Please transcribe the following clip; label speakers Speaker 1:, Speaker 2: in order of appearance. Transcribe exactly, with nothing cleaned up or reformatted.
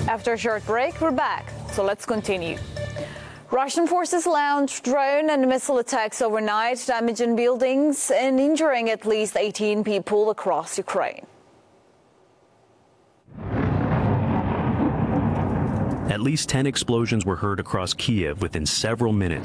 Speaker 1: After a short break, we're back, so let's continue. Russian forces launched drone and missile attacks overnight, damaging buildings and injuring at least eighteen people across Ukraine.
Speaker 2: At least ten explosions were heard across Kiev within several minutes.